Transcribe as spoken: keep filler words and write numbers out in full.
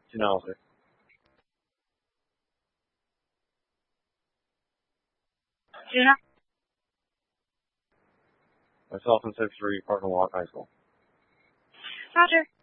Analysis. Juno? Myself in six three, Parker Walk High School. Roger.